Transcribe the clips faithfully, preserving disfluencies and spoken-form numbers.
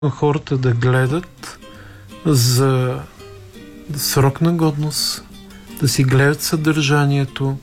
хората да гледат за срок на годност, да си гледат съдържанието,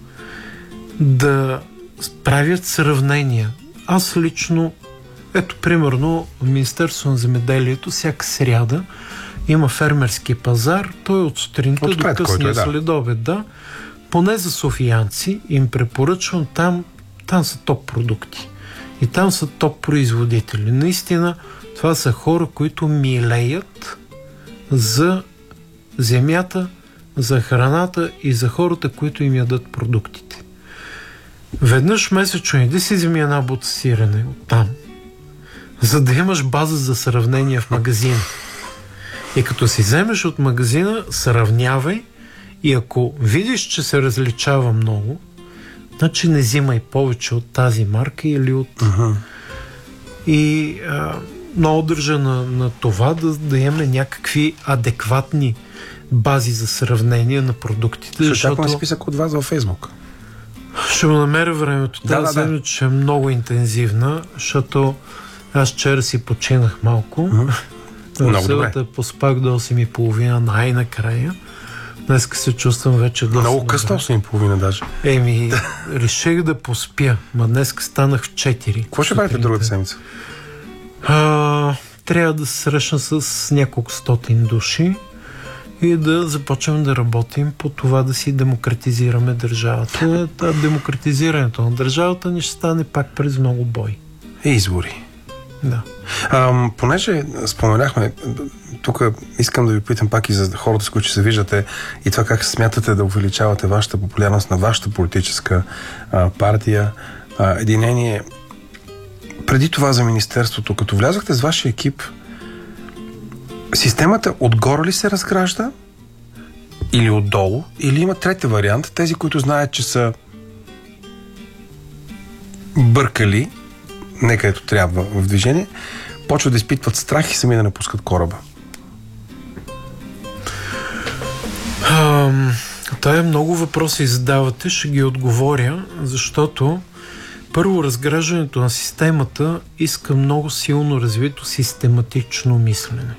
да правят сравнения. Аз лично, ето примерно в Министерството на земеделието всяка сряда има фермерски пазар, той от сутринта от до късния е, да. следобед, да. Поне за софиянци им препоръчвам, там, там са топ продукти. И там са топ производители. Наистина, това са хора, които милеят за земята, за храната и за хората, които им ядат продуктите. Веднъж месечно иди си вземи една бута сирене оттам, за да имаш база за сравнение в магазина. И като си вземеш от магазина, сравнявай и ако видиш, че се различава много, значи не взимай повече от тази марка или от... Uh-huh. И а, много държа на, на това да, да имаме някакви адекватни бази за сравнение на продуктите. Ще защото... очакваме списък от вас във Фейсбук. Ще го намеря времето. Да, Тази да, да, че е много интензивна, защото аз вчера си починах малко. Uh-huh. Много добре. Поспах до осем и половина най-накрая. Днеска се чувствам вече доста. Много късно осем и половина даже. Еми, реших да поспя, ма днеска станах в четири. Какво ще правите другата седмица? А, трябва да се срещна с няколко стотин души и да започнем да работим по това да си демократизираме държавата. А демократизирането на държавата ни ще стане пак през много бой. И избори. Да. А, понеже споменахме, тук искам да ви питам пак и за хората, с които се виждате и това как смятате да увеличавате вашата популярност на вашата политическа а, партия. А, единение. Преди това за Министерството, като влязахте с вашия екип, системата отгоре ли се разгражда? Или отдолу? Или има трети вариант? Тези, които знаят, че са бъркали не където трябва в движение, почват да изпитват страх и сами да напускат кораба. Тая много въпроси задавате, ще ги отговоря, защото първо разграждането на системата иска много силно развито систематично мислене.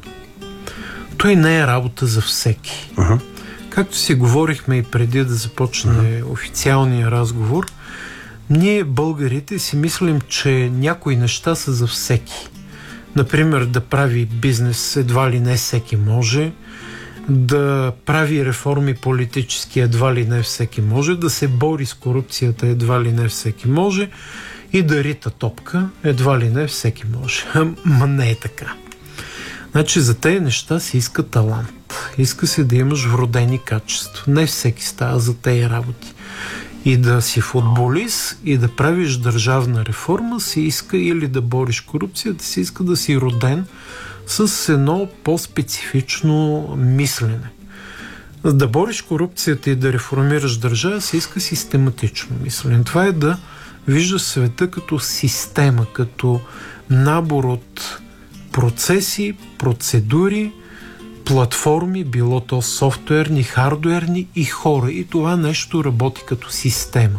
Той не е работа за всеки. Uh-huh. Както си говорихме и преди да започне uh-huh. официалния разговор, ние, българите, си мислим, че някои неща са за всеки. Например, да прави бизнес едва ли не всеки може, да прави реформи политически едва ли не всеки може, да се бори с корупцията едва ли не всеки може и да рита топка едва ли не всеки може. Ма не е така. Значи за тези неща се иска талант. Иска се да имаш вродени качества. Не всеки става за тези работи. И да си футболист и да правиш държавна реформа си иска, или да бориш корупцията, си иска да си роден с едно по-специфично мислене. Да бориш корупцията и да реформираш държава си иска систематично мислене. Това е да виждаш света като система, като набор от процеси, процедури, платформи, било то софтуерни, хардуерни и хора. И това нещо работи като система.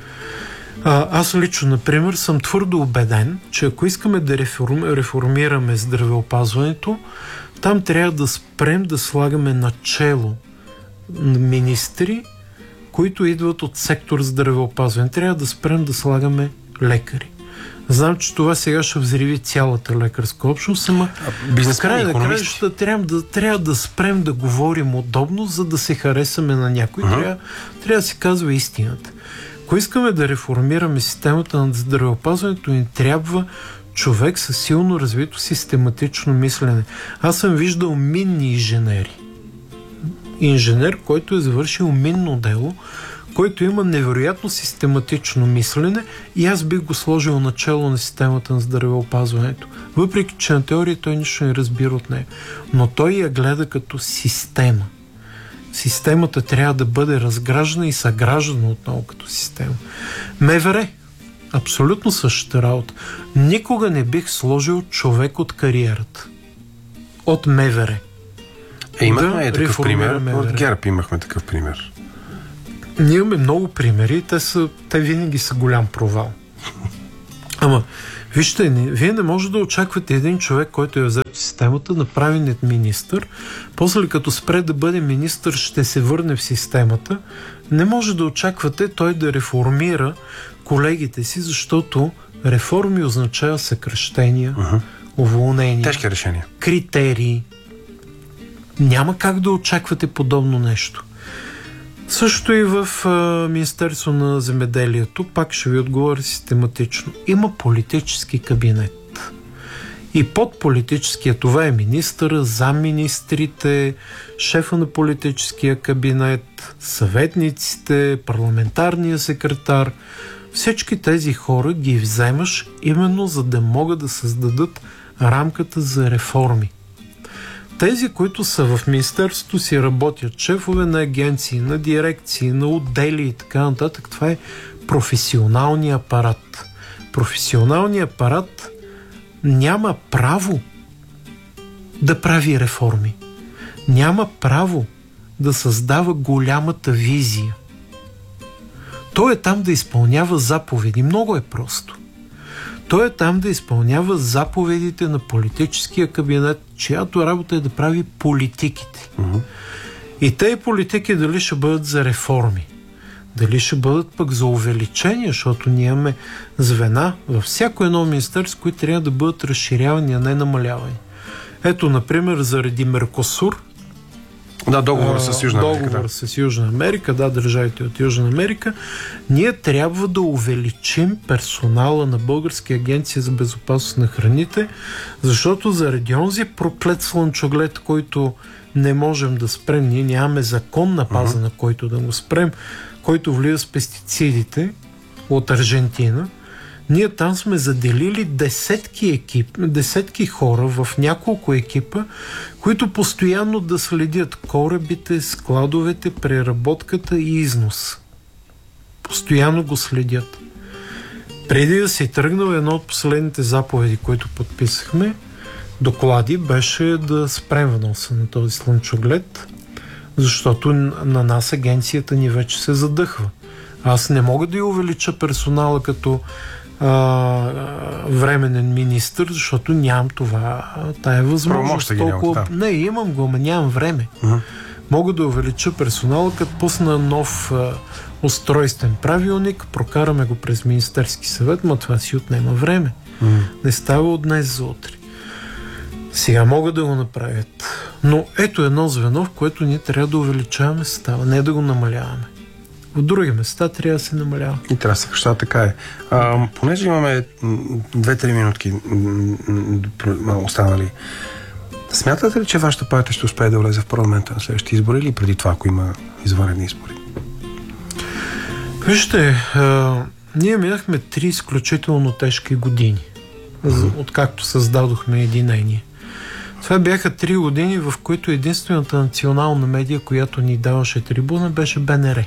А, аз лично, например, съм твърдо убеден, че ако искаме да реформ, реформираме здравеопазването, там трябва да спрем да слагаме начело министри, които идват от сектор здравеопазване. Трябва да спрем да слагаме лекари. Знам, че това сега ще взриви цялата лекарска общност, ама в края на краищата трябва да, трябва да спрем да говорим удобно, за да се харесаме на някой. Uh-huh. Трябва, трябва да си казва истината. Ако искаме да реформираме системата на здравеопазването, ни трябва човек със силно развито систематично мислене. Аз съм виждал минни инженери. Инженер, който е завършил минно дело, който има невероятно систематично мислене и аз бих го сложил начало на системата на здравеопазването. Въпреки, че на теория той нищо не разбира от нея. Но той я гледа като система. Системата трябва да бъде разграждана и съграждана отново като система. МВР. Абсолютно същата работа. Никога не бих сложил човек от кариерата. От МВР. Е, имахме да е такъв пример. МВР. От ГЕРБ имахме такъв пример. Ние имаме много примери, те, са, те винаги са голям провал. Ама, Вижте, вие не може да очаквате един човек, който е взет в системата, направи нет министър, после като спре да бъде министър, ще се върне в системата. Не може да очаквате той да реформира колегите си, защото реформи означава съкращения, uh-huh. уволнения, тежки решения, критерии. Няма как да очаквате подобно нещо. Също и в а, Министерство на земеделието, пак ще ви отговоря систематично, има политически кабинет. И под политическия това е министъра, замминистрите, шефа на политическия кабинет, съветниците, парламентарния секретар. Всички тези хора ги вземаш именно за да могат да създадат рамката за реформи. Тези, които са в министерството, си работят шефове на агенции, на дирекции, на отдели и така нататък. Това е професионалният апарат. Професионалният апарат няма право да прави реформи. Няма право да създава голямата визия. Той е там да изпълнява заповеди. Много е просто. Той е там да изпълнява заповедите на политическия кабинет, чиято работа е да прави политиките. Uh-huh. И тези политики дали ще бъдат за реформи, дали ще бъдат пък за увеличение, защото ние имаме звена във всяко едно министерство, които трябва да бъдат разширявани, а не намалявани. Ето, например, заради Меркосур, Да, договор с Южна Америка. Договор да. с Южна Америка, да, държавите от Южна Америка. Ние трябва да увеличим персонала на Българска агенция за безопасност на храните, защото заради онзи проклет слънчоглед, който не можем да спрем, ние нямаме закон на база, uh-huh. на който да го спрем, който влиза с пестицидите от Аржентина. Ние там сме заделили десетки екип, десетки хора в няколко екипа, които постоянно да следят корабите, складовете, преработката и износ. Постоянно го следят. Преди да се тръгнал, едно от последните заповеди, които подписахме, доклади, беше да спрем вноса на този слънчоглед, защото на нас агенцията ни вече се задъхва. Аз не мога да я увелича персонала като а, временен министър, защото нямам това, тая възможност. Толкова... Не, имам го, но нямам време. Uh-huh. Мога да увелича персонала, като пусна нов а, устройствен правилник, прокараме го през Министерски съвет, но това си отнема време. Uh-huh. Не става от днес за утре. Сега могат да го направят. Но ето едно звено, в което ние трябва да увеличаваме състава, не да го намаляваме. В други места трябва да се намалява. И трябва да се къща, така е. А, понеже имаме две-три минутки останали, смятате ли, че вашата партия ще успее да влезе в парламента на следващите избори или преди това, ако има извънредни избори? Вижте, а, ние минахме три изключително тежки години, mm-hmm. откакто създадохме Единение. Това бяха три години, в които единствената национална медия, която ни даваше трибуна, беше БНР.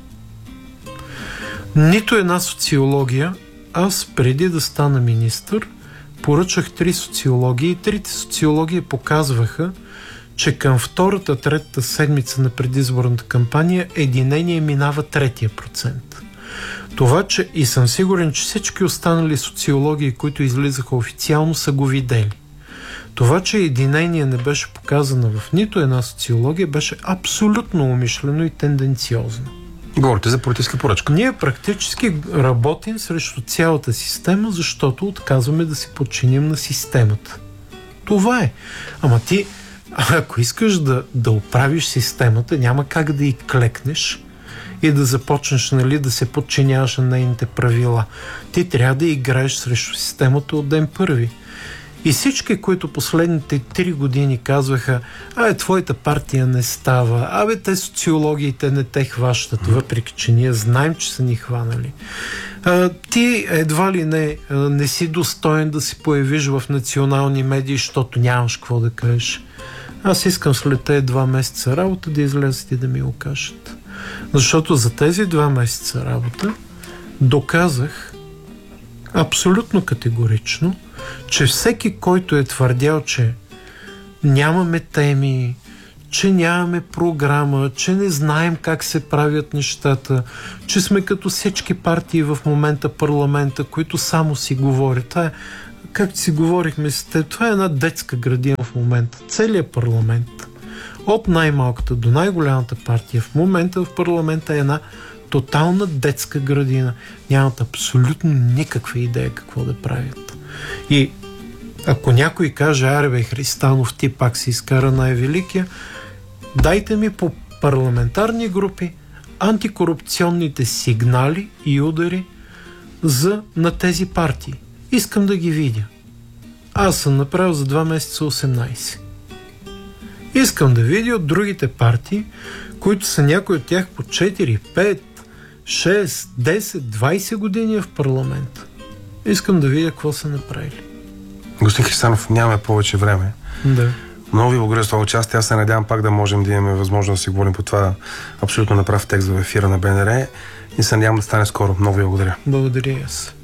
Нито една социология, аз преди да стана министър, поръчах три социологии и трите социологии показваха, че към втората, третата седмица на предизборната кампания Единение минава третия процент. Това, че и съм сигурен, че всички останали социологии, които излизаха официално, са го видели. Това, че Единение не беше показано в нито една социология, беше абсолютно умишлено и тенденциозно. Говорите за политическа поръчка. Ние практически работим срещу цялата система, защото отказваме да се подчиним на системата. Това е. Ама ти, ако искаш да, да оправиш системата, няма как да и клекнеш и да започнеш, нали, да се подчиняваш на нейните правила. Ти трябва да играеш срещу системата от ден първи. И всички, които последните три години казваха, абе, твоята партия не става, абе, те социологиите не те хващат, въпреки че ние знаем, че са ни хванали. А, ти едва ли не, не си достоен да се появиш в национални медии, защото нямаш какво да кажеш. Аз искам след тези два месеца работа да излезат и да ми го кажат. Защото за тези два месеца работа доказах абсолютно категорично, че всеки, който е твърдял, че нямаме теми, че нямаме програма, че не знаем как се правят нещата, че сме като всички партии в момента парламента, които само си говорят. Това е, както си говорихме с теб, това е една детска градина в момента. Целият парламент, от най-малката до най-голямата партия в момента в парламента е една тотална детска градина. Нямат абсолютно никаква идея какво да правят. И ако някой каже, аре бе, Христанов, ти пак си изкара най-великия, дайте ми по парламентарни групи антикорупционните сигнали и удари за, на тези партии. Искам да ги видя. Аз съм направил за два месеца осемнайсет. Искам да видя от другите партии, които са някои от тях по четири, пет, шест, десет, двайсет години в парламента. Искам да видя какво са направили. Господин Христанов, нямаме повече време. Да. Много ви благодаря за това участие. Аз се надявам пак да можем да имаме възможност да си говорим по това абсолютно направ текст в ефира на БНР и се надявам да стане скоро. Много ви благодаря. Благодаря аз.